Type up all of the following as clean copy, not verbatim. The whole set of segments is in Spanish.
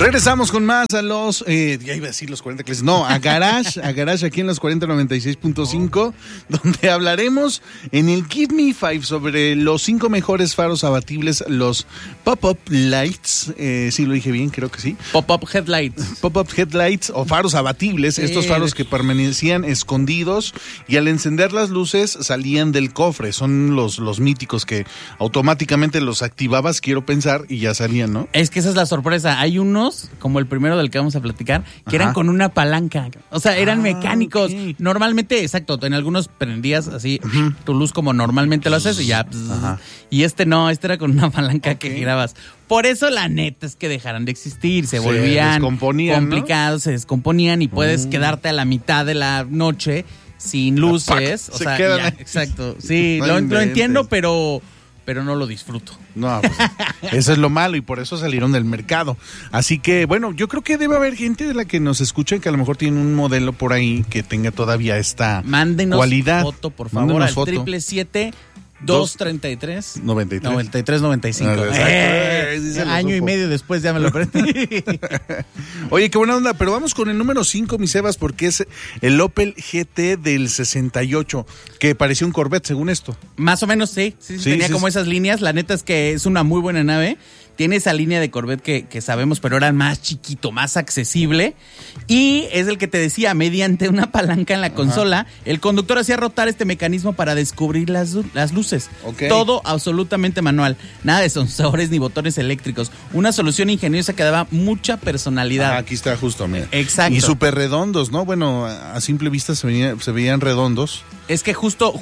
Regresamos con más a los, ya iba a decir los 40 clases, no, a Garage aquí en los 4096.5, donde hablaremos en el Give Me Five sobre los 5 mejores faros abatibles, los Pop-Up Lights, sí lo dije bien, creo que sí. Pop-Up Headlights. Pop-Up Headlights o faros abatibles, estos faros que permanecían escondidos y al encender las luces salían del cofre, son los míticos que automáticamente los activabas, quiero pensar, y ya salían, ¿no? Es que esa es la sorpresa, hay unos, como el primero del que vamos a platicar, que eran con una palanca, o sea, eran mecánicos. Okay. Normalmente, exacto, en algunos prendías así tu luz como normalmente lo haces y ya, y no, este era con una palanca que girabas. Por eso la neta es que dejaran de existir, se volvían complicados, ¿no? Se descomponían y puedes quedarte a la mitad de la noche sin luces, o sea, ya, exacto, sí, no lo entiendo, pero no lo disfruto. No, pues, eso es lo malo y por eso salieron del mercado. Así que, bueno, yo creo que debe haber gente de la que nos escuche que a lo mejor tiene un modelo por ahí que tenga todavía esta Mándenos cualidad. Foto, por favor, al 777-233-9395. Año y medio después ya me lo aprendí. Oye, qué buena onda, pero vamos con el número 5, mi Sebas, porque es el Opel GT del 68, que parecía un Corvette, según esto. Más o menos, sí, tenía como esas líneas. La neta es que es una muy buena nave. Tiene esa línea de Corvette que sabemos, pero era más chiquito, más accesible. Y es el que te decía, mediante una palanca en la consola, el conductor hacía rotar este mecanismo para descubrir las luces. Okay. Todo absolutamente manual. Nada de sensores ni botones eléctricos. Una solución ingeniosa que daba mucha personalidad. Aquí está justo, mira. Exacto. Y súper redondos, ¿no? Bueno, a simple vista se veían redondos. Es que justo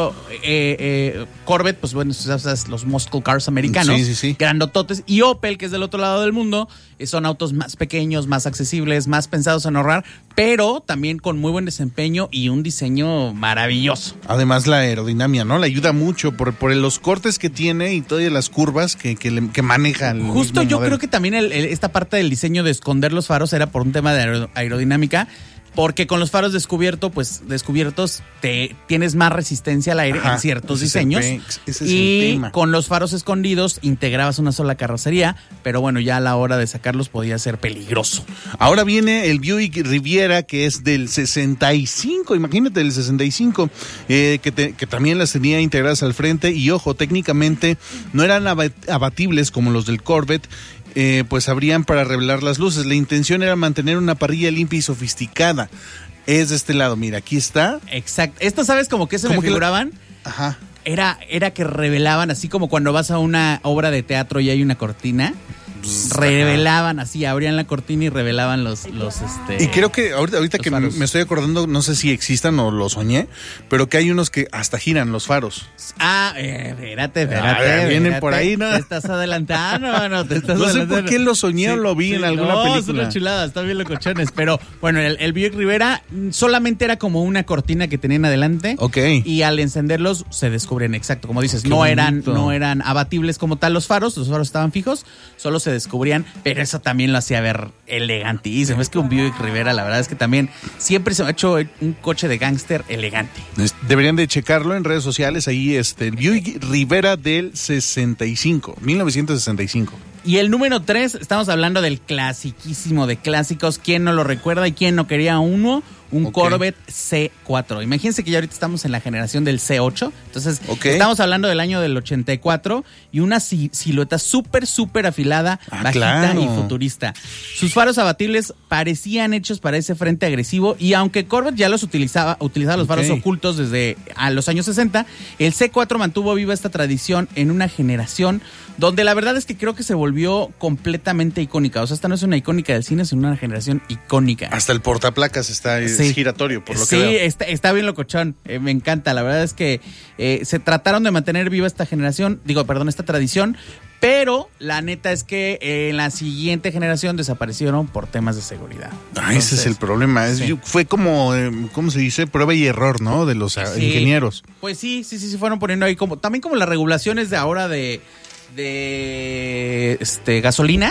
Corvette, pues bueno, los muscle cars americanos, grandototes, y Opel, que es del otro lado del mundo, son autos más pequeños, más accesibles, más pensados en ahorrar, pero también con muy buen desempeño y un diseño maravilloso. Además la aerodinámica, ¿no? Le ayuda mucho por los cortes que tiene y todas las curvas que maneja. Justo yo creo que también esta parte del diseño de esconder los faros era por un tema de aerodinámica. Porque con los faros descubiertos tienes más resistencia al aire en ciertos diseños. Y con los faros escondidos integrabas una sola carrocería, pero bueno, ya a la hora de sacarlos podía ser peligroso. Ahora viene el Buick Riviera, que es del 65, imagínate, del 65, que también las tenía integradas al frente y ojo, técnicamente no eran abatibles como los del Corvette. Pues abrían para revelar las luces. La intención era mantener una parrilla limpia y sofisticada. Es de este lado, mira, aquí está. Exacto. ¿Esto sabes como que se me figuraban? Era que revelaban, así como cuando vas a una obra de teatro y hay una cortina. Revelaban así, abrían la cortina y revelaban los Y creo que ahorita que faros. Me estoy acordando, no sé si existan o lo soñé, pero que hay unos que hasta giran los faros. Espérate. Vienen por ahí, ¿no? Te estás adelantando, mano, No sé por qué lo soñé o lo vi en alguna película. Es una chulada, están bien locochones, pero bueno, el Buick Rivera solamente era como una cortina que tenían adelante. Y al encenderlos se descubren, exacto, como dices, no eran abatibles como tal los faros estaban fijos, solo se descubrían, pero eso también lo hacía ver elegantísimo. Es que un Buick Rivera, la verdad es que también siempre se me ha hecho un coche de gángster elegante. Deberían de checarlo en redes sociales, ahí el Buick Rivera del 1965. Y el número 3, estamos hablando del clasiquísimo de clásicos. ¿Quién no lo recuerda y quién no quería uno? Un Corvette C4. Imagínense que ya ahorita estamos en la generación del C8. Entonces, estamos hablando del año del 84 y una silueta súper afilada, bajita y futurista. Sus faros abatibles parecían hechos para ese frente agresivo y aunque Corvette ya los utilizaba los faros ocultos desde a los años 60, el C4 mantuvo viva esta tradición en una generación donde la verdad es que creo que se volvió completamente icónica. O sea, esta no es una icónica del cine, sino una generación icónica. Hasta el portaplacas está es giratorio, por lo que veo. Sí, está bien locochón. Me encanta. La verdad es que se trataron de mantener viva esta tradición, pero la neta es que en la siguiente generación desaparecieron por temas de seguridad. Ese es el problema. Fue como, ¿cómo se dice? Prueba y error, ¿no? De los ingenieros. Pues sí, fueron poniendo ahí también como las regulaciones de ahora de gasolina.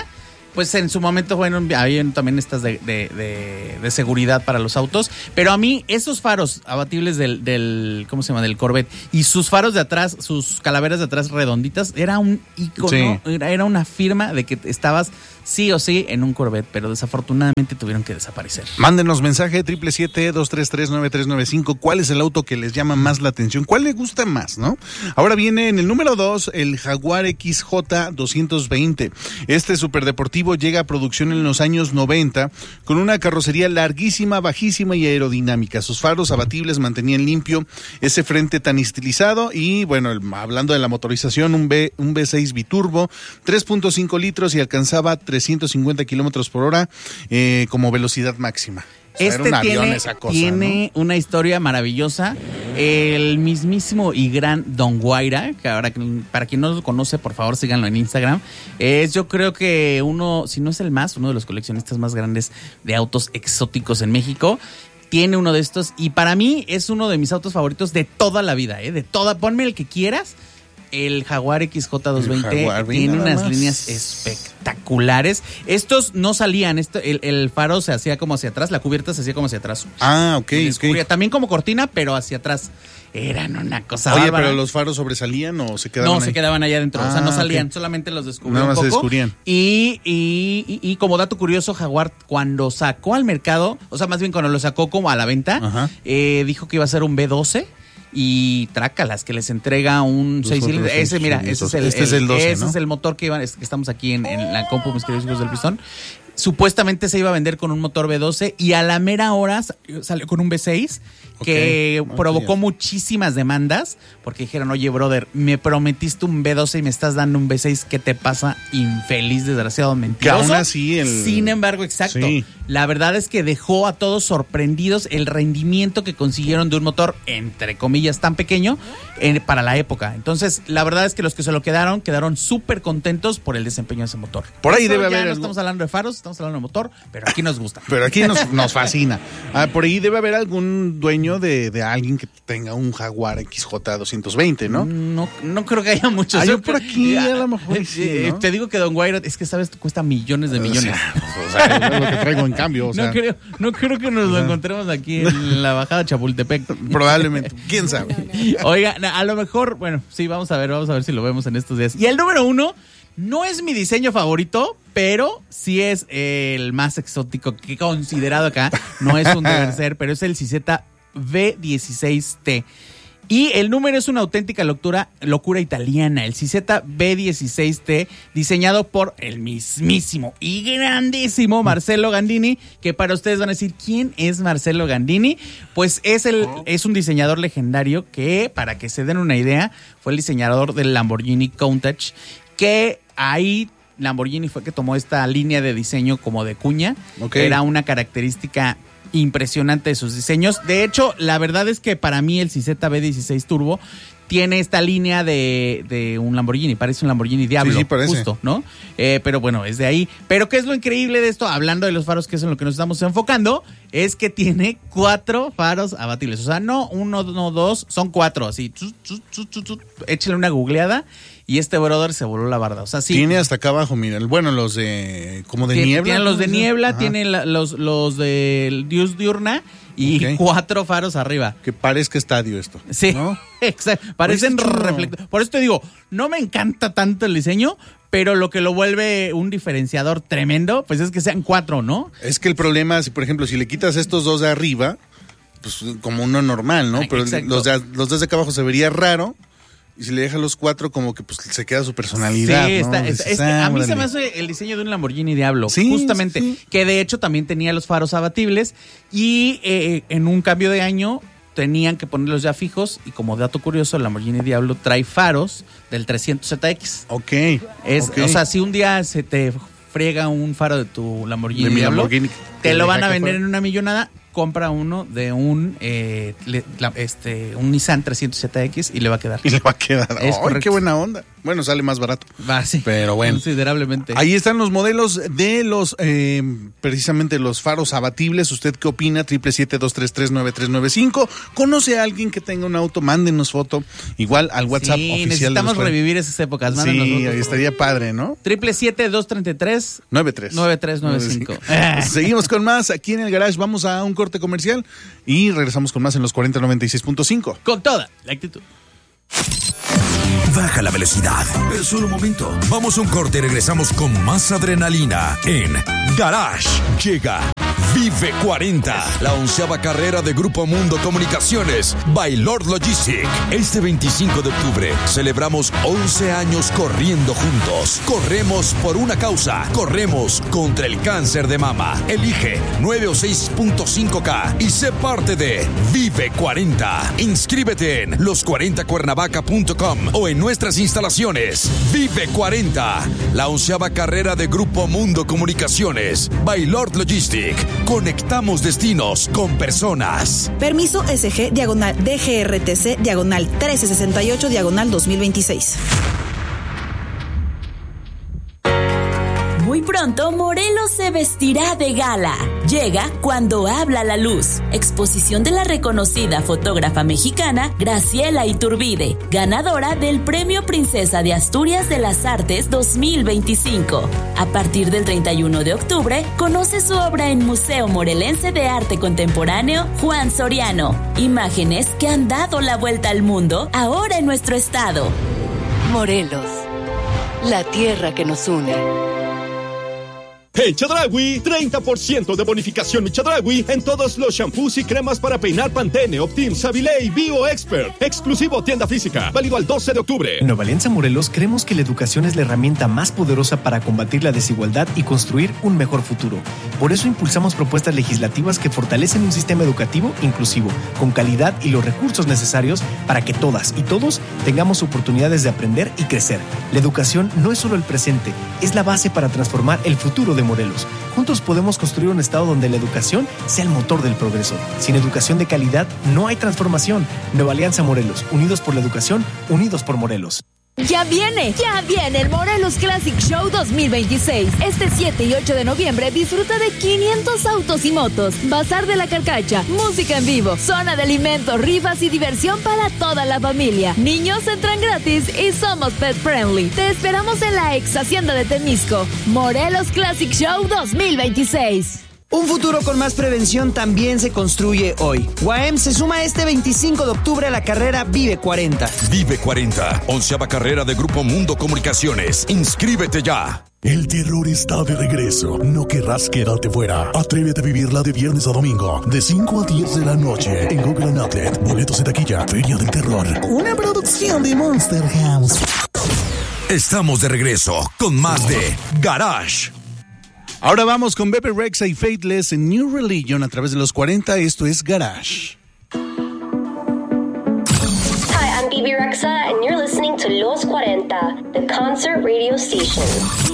Pues en su momento, bueno, había también estas de seguridad para los autos. Pero a mí, esos faros abatibles del ¿cómo se llama? Del Corvette y sus faros de atrás, sus calaveras de atrás redonditas, era un icono, era una firma de que estabas sí o sí en un Corvette, pero desafortunadamente tuvieron que desaparecer. Mándenos mensaje 777-233-9395. ¿Cuál es el auto que les llama más la atención? ¿Cuál les gusta más, no? Ahora viene en el número 2 el Jaguar XJ 220. Este superdeportivo llega a producción en los años 90 con una carrocería larguísima, bajísima y aerodinámica. Sus faros abatibles mantenían limpio ese frente tan estilizado y, bueno, hablando de la motorización, un V6 biturbo, 3.5 litros y alcanzaba 350 kilómetros por hora como velocidad máxima. O sea, era un avión esa cosa, tiene una historia maravillosa. El mismísimo y gran Don Guaira, que ahora para quien no lo conoce, por favor síganlo en Instagram. Es, yo creo que uno, si no es el más, uno de los coleccionistas más grandes de autos exóticos en México. Tiene uno de estos y para mí es uno de mis autos favoritos de toda la vida, de toda. Ponme el que quieras. El Jaguar XJ220 tiene unas líneas espectaculares. Estos no salían, el faro se hacía como hacia atrás, la cubierta se hacía como hacia atrás. Ah, ok. También como cortina, pero hacia atrás. Eran una cosa Oye, bárbara. ¿pero los faros sobresalían o se quedaban ahí? Se quedaban allá adentro, o sea, no salían, solamente los descubrían un poco. Se descubrían. Y como dato curioso, Jaguar cuando sacó al mercado, o sea, más bien cuando lo sacó como a la venta, dijo que iba a ser un B12. Y trácalas, que les entrega un 6 cilindros. Ese, mira, ese es el 12, ese, ¿no? Es el motor que estamos aquí en la compu, mis queridos hijos del pistón. Supuestamente se iba a vender con un motor V12 y a la mera hora salió con un V6 que provocó muchísimas demandas porque dijeron, oye, brother, me prometiste un V12 y me estás dando un V6, ¿qué te pasa? Infeliz, desgraciado, mentiroso. Que aún así Sin embargo, exacto. Sí. La verdad es que dejó a todos sorprendidos el rendimiento que consiguieron de un motor, entre comillas, tan pequeño para la época. Entonces, la verdad es que los que se lo quedaron súper contentos por el desempeño de ese motor. Por ahí debe haber... No estamos hablando de faros, estamos hablando de motor, pero aquí nos gusta. Pero aquí nos fascina. Por ahí debe haber algún dueño de alguien que tenga un Jaguar XJ 220, ¿no? No creo que haya muchos. Yo por aquí a lo mejor sí, ¿no? Te digo que Don Guaira, es que sabes, cuesta millones de millones. O sea, es lo que traigo en cambio. O sea. No creo que nos lo encontremos aquí en la bajada Chapultepec. Probablemente, quién sabe. Oiga, a lo mejor, bueno, sí, vamos a ver si lo vemos en estos días. Y el número 1 no es mi diseño favorito, pero sí es el más exótico que he considerado acá. No es un deber ser, pero es el Cizeta V16T. Y el número es una auténtica locura italiana. El Cizeta V16T, diseñado por el mismísimo y grandísimo Marcello Gandini, que para ustedes van a decir, ¿quién es Marcello Gandini? Pues es un diseñador legendario que, para que se den una idea, fue el diseñador del Lamborghini Countach, que ahí Lamborghini fue que tomó esta línea de diseño como de cuña. Era una característica impresionante de sus diseños. De hecho, la verdad es que para mí el Cizeta V16 Turbo tiene esta línea de un Lamborghini, parece un Lamborghini Diablo, sí, parece. Justo, ¿no? Pero bueno, es de ahí. Pero ¿qué es lo increíble de esto? Hablando de los faros, que es en lo que nos estamos enfocando, es que tiene 4 faros abatibles. O sea, no 1, no 2, son 4, así. Échale una googleada y este brother se voló la barda. O sea, sí. Tiene hasta acá abajo, mira, bueno, los de como de niebla. Tienen los de niebla, tienen los de Dios diurna y 4 faros arriba. Que parezca estadio esto. Sí, ¿no? Exacto. Parecen reflectores. Por eso te digo, no me encanta tanto el diseño, pero lo que lo vuelve un diferenciador tremendo, pues es que sean 4, ¿no? Es que el problema, por ejemplo, si le quitas estos 2 de arriba, pues como uno normal, ¿no? Pero los de acá abajo se vería raro. Y si le deja los 4, como que pues se queda su personalidad. Sí, ¿no? a mí se me hace el diseño de un Lamborghini Diablo, justamente. Sí. Que de hecho también tenía los faros abatibles. Y en un cambio de año tenían que ponerlos ya fijos. Y como dato curioso, el Lamborghini Diablo trae faros del 300ZX. O sea, si un día se te friega un faro de tu Lamborghini Diablo, te lo van a vender en una millonada. Compra uno de un Nissan 300ZX y le va a quedar. ¡Ay, qué buena onda! Bueno, sale más barato. Sí, pero bueno. Considerablemente. Ahí están los modelos de los, precisamente los faros abatibles. ¿Usted qué opina? 777-233-9395. ¿Conoce a alguien que tenga un auto? Mándenos foto. Igual al WhatsApp oficial. Necesitamos revivir esas épocas. Mándenos sí, ahí estaría padre, ¿no? 777-233-9395. Seguimos con más aquí en el Garage. Vamos a un corte comercial y regresamos con más en los 4096.5. Con toda la actitud. Baja la velocidad, pero solo un momento. Vamos a un corte y regresamos con más adrenalina en Garage. Llega Vive 40, la 11ª carrera de Grupo Mundo Comunicaciones by Lord Logistic. Este 25 de octubre celebramos 11 años corriendo juntos. Corremos por una causa. Corremos contra el cáncer de mama. Elige 9 o 6.5K y sé parte de Vive 40. Inscríbete en los40cuernavaca.com o en nuestras instalaciones. Vive 40, la 11ª carrera de Grupo Mundo Comunicaciones by Lord Logistic. Conectamos destinos con personas. Permiso SG /DGRTC /1368 /2026. Muy pronto, Morelos se vestirá de gala. Llega Cuando habla la luz. Exposición de la reconocida fotógrafa mexicana Graciela Iturbide, ganadora del Premio Princesa de Asturias de las Artes 2025. A partir del 31 de octubre, conoce su obra en Museo Morelense de Arte Contemporáneo Juan Soriano. Imágenes que han dado la vuelta al mundo ahora en nuestro estado. Morelos, la tierra que nos une. En Chedraui, 30% de bonificación en Chedraui en todos los shampoos y cremas para peinar Pantene, Optim, Savile y Bio Expert. Exclusivo tienda física, válido al 12 de octubre. En Nueva Alianza Morelos creemos que la educación es la herramienta más poderosa para combatir la desigualdad y construir un mejor futuro. Por eso impulsamos propuestas legislativas que fortalecen un sistema educativo inclusivo, con calidad y los recursos necesarios para que todas y todos tengamos oportunidades de aprender y crecer. La educación no es solo el presente, es la base para transformar el futuro de Morelos. Juntos podemos construir un estado donde la educación sea el motor del progreso. Sin educación de calidad no hay transformación. Nueva Alianza Morelos, unidos por la educación, unidos por Morelos. Ya viene el Morelos Classic Show 2026. Este 7 y 8 de noviembre disfruta de 500 autos y motos, bazar de la carcacha, música en vivo, zona de alimentos, rifas y diversión para toda la familia. Niños entran gratis y somos pet friendly. Te esperamos en la ex hacienda de Temisco. Morelos Classic Show 2026. Un futuro con más prevención también se construye hoy. UAM se suma este 25 de octubre a la carrera Vive 40. Vive 40, 11ª carrera de Grupo Mundo Comunicaciones. Inscríbete ya. El terror está de regreso. No querrás quedarte fuera. Atrévete a vivirla de viernes a domingo, de 5 a 10 de la noche, en Google Outlet. Boletos de taquilla, Feria del Terror. Una producción de Monster House. Estamos de regreso con más de Garage. Ahora vamos con Bebe Rexha y Faithless en New Religion a través de los 40. Esto es Garage. Hi, I'm Bebe Rexha and you're listening to Los 40, the concert radio station.